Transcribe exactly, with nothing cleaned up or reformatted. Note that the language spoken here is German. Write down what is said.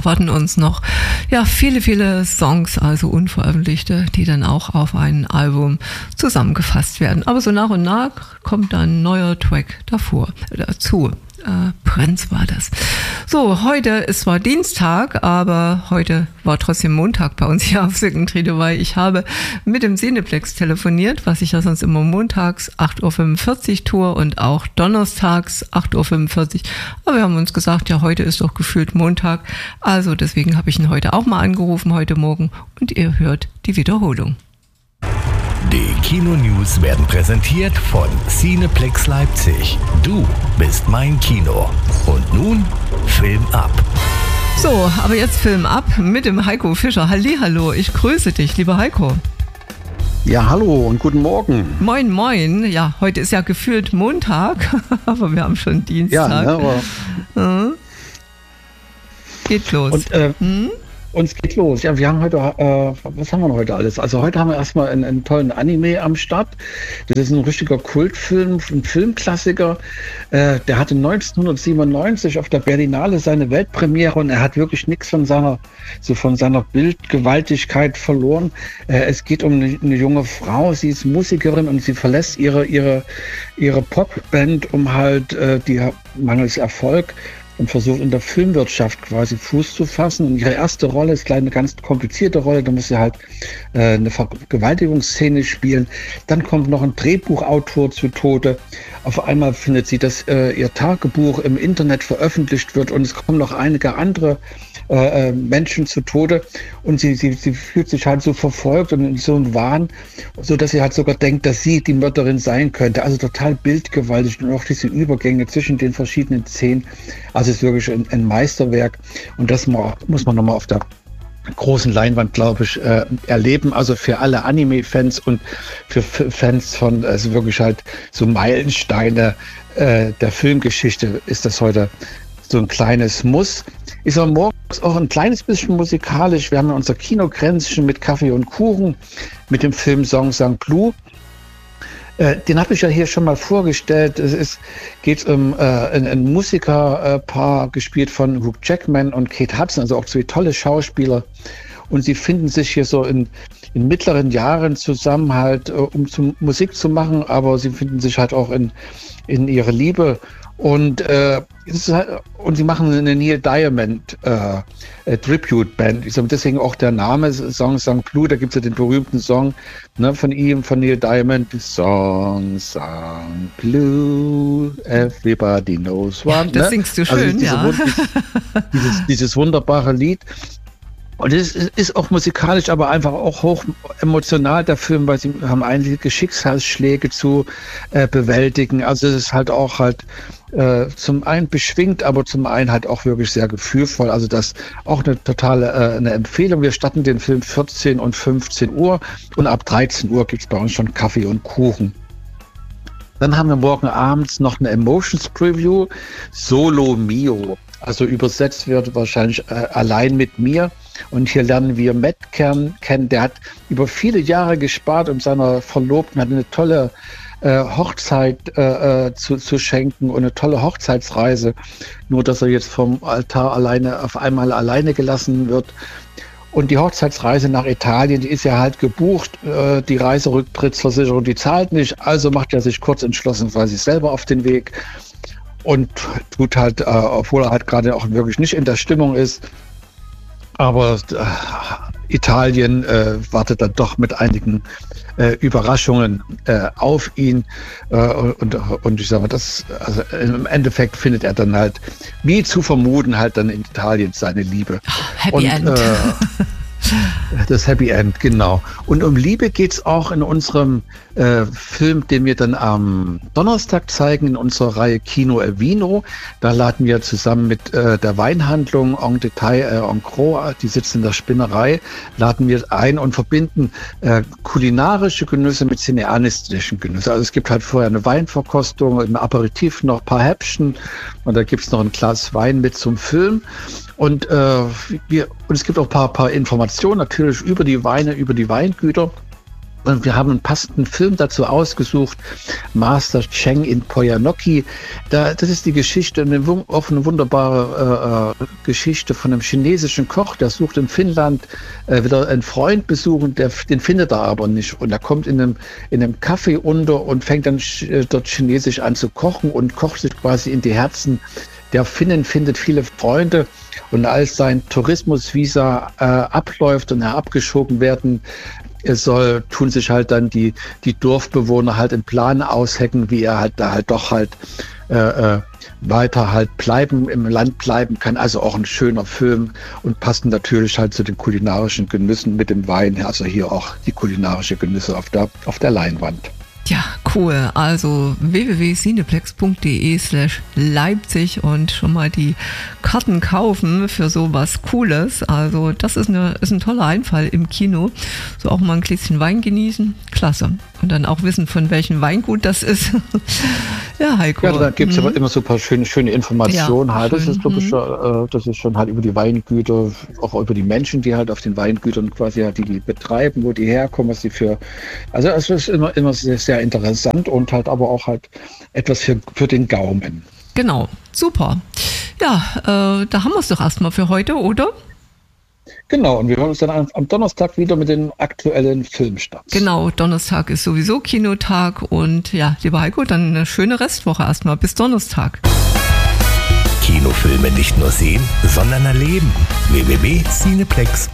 erwarten uns noch ja viele, viele Songs, also unveröffentlichte, die dann auch auf ein Album zusammengefasst werden. Aber so nach und nach kommt dann ein neuer Track davor, dazu. Äh, Prinz war das. So, heute ist zwar Dienstag, aber heute war trotzdem Montag bei uns hier auf Sückentriede, weil ich habe mit dem Cineplex telefoniert, was ich ja sonst immer montags acht Uhr fünfundvierzig tue und auch donnerstags acht Uhr fünfundvierzig. Aber wir haben uns gesagt, ja, heute ist doch gefühlt Montag. Also deswegen habe ich ihn heute auch mal angerufen, heute Morgen. Und ihr hört die Wiederholung. Die Kino-News werden präsentiert von Cineplex Leipzig. Du bist mein Kino. Und nun Film ab. So, aber jetzt Film ab mit dem Heiko Fischer. Hallihallo, ich grüße dich, lieber Heiko. Ja, hallo und guten Morgen. Moin, moin. Ja, heute ist ja gefühlt Montag, aber wir haben schon Dienstag. Ja, ne, aber mhm. Geht los. Und, äh, hm? Uns geht los. Ja, wir haben heute, äh, was haben wir heute alles? Also heute haben wir erstmal einen, einen tollen Anime am Start. Das ist ein richtiger Kultfilm, ein Filmklassiker. Äh, der hatte neunzehnhundertsiebenundneunzig auf der Berlinale seine Weltpremiere und er hat wirklich nichts von seiner, so von seiner Bildgewaltigkeit verloren. Äh, es geht um eine, eine junge Frau, sie ist Musikerin und sie verlässt ihre, ihre, ihre Popband, um halt äh, die mangels Erfolg und versucht in der Filmwirtschaft quasi Fuß zu fassen. Und ihre erste Rolle ist gleich eine ganz komplizierte Rolle. Da muss sie halt äh, eine Vergewaltigungsszene spielen. Dann kommt noch ein Drehbuchautor zu Tode. Auf einmal findet sie, dass äh, ihr Tagebuch im Internet veröffentlicht wird und es kommen noch einige andere äh, Menschen zu Tode. Und sie, sie, sie fühlt sich halt so verfolgt und in so einem Wahn, so dass sie halt sogar denkt, dass sie die Mörderin sein könnte. Also total bildgewaltig und auch diese Übergänge zwischen den verschiedenen Szenen. Also es ist wirklich ein, ein Meisterwerk und das muss man nochmal auf der großen Leinwand, glaube ich, äh, erleben. Also für alle Anime-Fans und für F- Fans von, also wirklich halt so Meilensteine äh, der Filmgeschichte ist das heute so ein kleines Muss. Ist aber morgens auch ein kleines bisschen musikalisch. Wir haben ja unser Kinogränzchen mit Kaffee und Kuchen mit dem Film Song Sang Blue. Den habe ich ja hier schon mal vorgestellt. Es ist, geht um äh, ein, ein Musikerpaar, äh, gespielt von Hugh Jackman und Kate Hudson, also auch zwei tolle Schauspieler. Und sie finden sich hier so in, in mittleren Jahren zusammen halt, äh, um zu, Musik zu machen, aber sie finden sich halt auch in, in ihre Liebe. Und, äh, es ist halt, und sie machen eine Neil Diamond äh, äh, Tribute-Band. Deswegen auch der Name Song Sang Blue. Da gibt es ja den berühmten Song, ne, von ihm, von Neil Diamond. Song Sang Blue, everybody knows one. Ja, das ne? singst du schön, also ja. Dieses, dieses wunderbare Lied. Und es ist auch musikalisch, aber einfach auch hoch emotional, der Film, weil sie haben einige Schicksalsschläge zu äh, bewältigen. Also es ist halt auch halt äh, zum einen beschwingt, aber zum einen halt auch wirklich sehr gefühlvoll. Also das auch eine totale äh, eine Empfehlung. Wir starten den Film vierzehn und fünfzehn Uhr und ab dreizehn Uhr gibt es bei uns schon Kaffee und Kuchen. Dann haben wir morgen abends noch eine Emotions Preview, Solo Mio. Also übersetzt wird wahrscheinlich äh, allein mit mir. Und hier lernen wir Matt kennen, der hat über viele Jahre gespart, um seiner Verlobten hat eine tolle äh, Hochzeit äh, zu, zu schenken und eine tolle Hochzeitsreise. Nur, dass er jetzt vom Altar alleine auf einmal alleine gelassen wird. Und die Hochzeitsreise nach Italien, die ist ja halt gebucht. Äh, die Reiserücktrittsversicherung, die zahlt nicht. Also macht er sich kurz entschlossen quasi selber auf den Weg und tut halt, äh, obwohl er halt gerade auch wirklich nicht in der Stimmung ist. Aber äh, Italien äh, wartet dann doch mit einigen äh, Überraschungen äh, auf ihn. Äh, und, und ich sage mal, das, also im Endeffekt findet er dann halt, wie zu vermuten, halt dann in Italien seine Liebe. Happy und, End. Äh, das Happy End, genau. Und um Liebe geht es auch in unserem äh, Film, den wir dann am Donnerstag zeigen, in unserer Reihe Kino El Vino. Da laden wir zusammen mit äh, der Weinhandlung En Detail, äh, En Gros, die sitzen in der Spinnerei, laden wir ein und verbinden äh, kulinarische Genüsse mit cineastischen Genüsse. Also es gibt halt vorher eine Weinverkostung, im Aperitif noch ein paar Häppchen und da gibt es noch ein Glas Wein mit zum Film. Und, äh, wir, und es gibt auch ein paar, paar Informationen natürlich über die Weine, über die Weingüter. Und wir haben einen passenden Film dazu ausgesucht, Master Cheng in Pojanokki. Da, das ist die Geschichte, eine, auch eine wunderbare äh, Geschichte von einem chinesischen Koch, der sucht in Finnland äh, wieder einen Freund besuchen, der, den findet er aber nicht. Und er kommt in einem, in einem Café unter und fängt dann äh, dort chinesisch an zu kochen und kocht sich quasi in die Herzen der Finnen, findet viele Freunde. Und als sein Tourismusvisa äh, abläuft und er abgeschoben werden Es soll, tun sich halt dann die, die Dorfbewohner halt einen Plan aushecken, wie er halt da halt doch halt äh, weiter halt bleiben, im Land bleiben kann. Also auch ein schöner Film und passend natürlich halt zu den kulinarischen Genüssen mit dem Wein. Also hier auch die kulinarischen Genüsse auf der, auf der Leinwand. Ja, cool. Also w w w punkt cineplex punkt d e slash Leipzig und schon mal die Karten kaufen für sowas Cooles. Also das ist, eine, ist ein toller Einfall im Kino. So auch mal ein Gläschen Wein genießen. Klasse. Und dann auch wissen, von welchem Weingut das ist. Ja, Heiko. Ja, da gibt es mhm. aber immer super schöne, schöne Informationen. Ja, halt. Das ist, glaube ich, mhm. schon, äh, das ist schon halt über die Weingüter, auch über die Menschen, die halt auf den Weingütern quasi halt die, die betreiben, wo die herkommen, was die für. Also es ist immer, immer sehr, sehr interessant und halt aber auch halt etwas für, für den Gaumen. Genau, super. Ja, äh, da haben wir es doch erstmal für heute, oder? Genau, und wir hören uns dann am, am Donnerstag wieder mit den aktuellen Filmstarts. Genau, Donnerstag ist sowieso Kinotag und ja, lieber Heiko, dann eine schöne Restwoche erstmal. Bis Donnerstag. Kinofilme nicht nur sehen, sondern erleben. w w w punkt cineplex